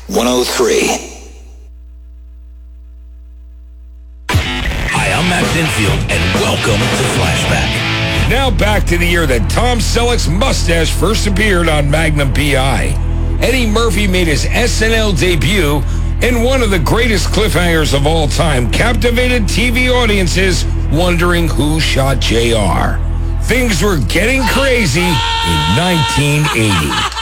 103. Hi, I'm Matt Pinfield, and welcome to Flashback. Now back to the year that Tom Selleck's mustache first appeared on Magnum P.I. Eddie Murphy made his SNL debut, and one of the greatest cliffhangers of all time captivated TV audiences wondering who shot JR. Things were getting crazy in 1980.